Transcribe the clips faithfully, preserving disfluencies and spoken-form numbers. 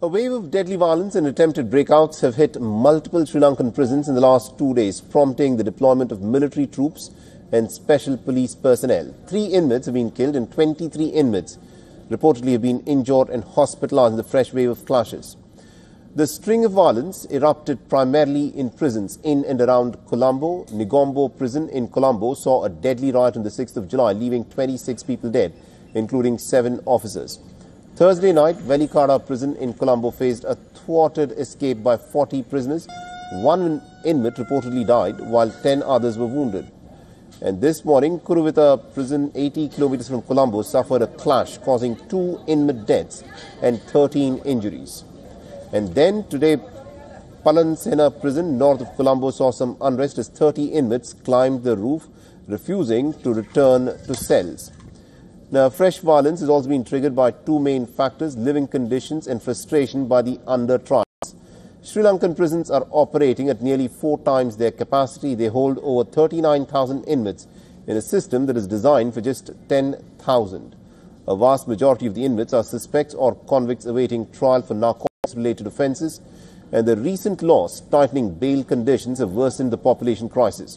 A wave of deadly violence and attempted breakouts have hit multiple Sri Lankan prisons in the last two days, prompting the deployment of military troops and special police personnel. Three inmates have been killed and twenty-three inmates reportedly have been injured and hospitalized in the fresh wave of clashes. The string of violence erupted primarily in prisons in and around Colombo. Negombo prison in Colombo saw a deadly riot on the sixth of July, leaving twenty-six people dead, including seven officers. Thursday night, Velikada prison in Colombo faced a thwarted escape by forty prisoners. One inmate reportedly died, while ten others were wounded. And this morning, Kuruvita prison, eighty kilometers from Colombo, suffered a clash, causing two inmate deaths and thirteen injuries. And then today, Palansena prison, north of Colombo, saw some unrest as thirty inmates climbed the roof, refusing to return to cells. Now, fresh violence has also been triggered by two main factors: living conditions and frustration by the under-trials. Sri Lankan prisons are operating at nearly four times their capacity. They hold over thirty-nine thousand inmates in a system that is designed for just ten thousand. A vast majority of the inmates are suspects or convicts awaiting trial for narcotics-related offences, and the recent laws tightening bail conditions have worsened the population crisis.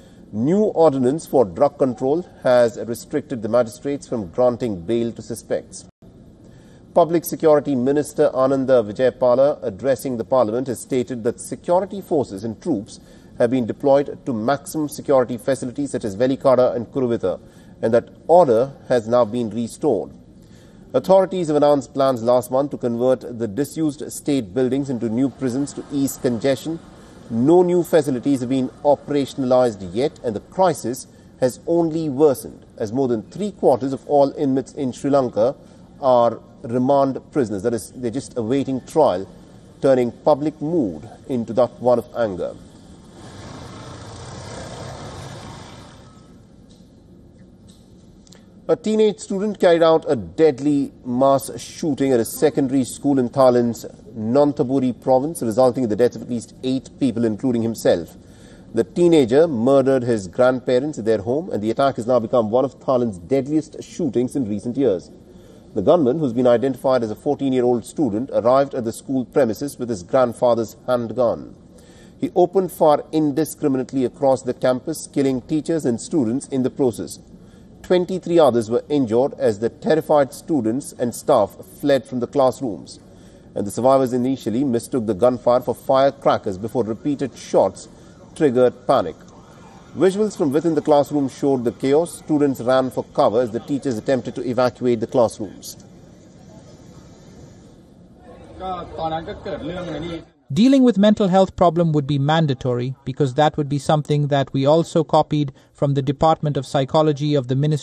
New ordinance for drug control has restricted the magistrates from granting bail to suspects. Public Security Minister Ananda Vijayapala, addressing the Parliament, has stated that security forces and troops have been deployed to maximum security facilities such as Velikada and Kuruvita, and that order has now been restored. Authorities have announced plans last month to convert the disused state buildings into new prisons to ease congestion. No new facilities have been operationalized yet, and the crisis has only worsened as more than three quarters of all inmates in Sri Lanka are remand prisoners. That is, they're just awaiting trial, turning public mood into that one of anger. A teenage student carried out a deadly mass shooting at a secondary school in Thailand's Nonthaburi province, resulting in the deaths of at least eight people, including himself. The teenager murdered his grandparents at their home, and the attack has now become one of Thailand's deadliest shootings in recent years. The gunman, who's been identified as a fourteen-year-old student, arrived at the school premises with his grandfather's handgun. He opened fire indiscriminately across the campus, killing teachers and students in the process. twenty-three others were injured as the terrified students and staff fled from the classrooms. And the survivors initially mistook the gunfire for firecrackers before repeated shots triggered panic. Visuals from within the classroom showed the chaos. Students ran for cover as the teachers attempted to evacuate the classrooms. Dealing with mental health problem would be mandatory because that would be something that we also copied from the Department of Psychology of the Ministry